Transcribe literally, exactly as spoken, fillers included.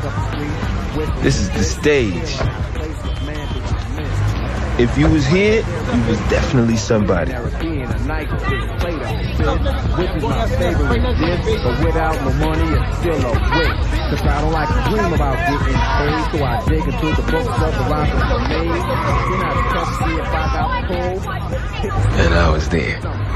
This is the stage. If you was here, you was definitely somebody. Which is my favorite dish, but without no money, it's still a wick. Cause I don't like to dream about getting paid, so I dig into the books of the rhymes that I made. Then I trust me if I got pulled. And I was there.